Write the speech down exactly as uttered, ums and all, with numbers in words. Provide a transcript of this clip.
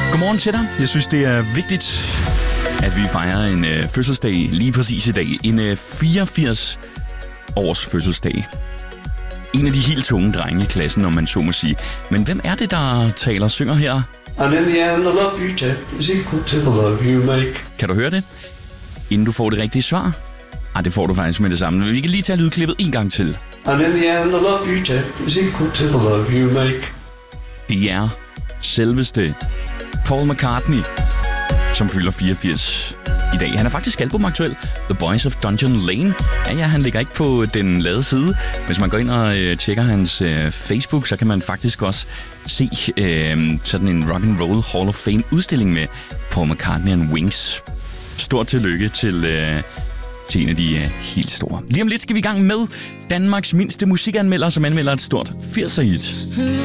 Godmorgen til dig. Jeg synes, det er vigtigt, at vi fejrer en øh, fødselsdag lige præcis i dag. En øh, fireogfirs års fødselsdag. En af de helt tunge drenge i klassen, om man så må sige. Men hvem er det, der taler og synger her? And in the end, the love you take is equal to the love you make. Kan du høre det? Inden du får det rigtige svar? Ah, det får du faktisk med det samme. Vi kan lige tage lydklippet en gang til. And in the end, the love you take is equal to the love you make. Det er selveste Paul McCartney, som fylder fireogfirs i dag. Han er faktisk albumaktuel. The Boys of Dungeon Lane. Ja, ja, han ligger ikke på den lade side. Hvis man går ind og øh, tjekker hans øh, Facebook, så kan man faktisk også se øh, sådan en Rock and Roll Hall of Fame udstilling med Paul McCartney and Wings. Stort tillykke til, øh, til en af de øh, helt store. Lige om lidt skal vi i gang med Danmarks mindste musikanmelder, som anmelder et stort firser-hit.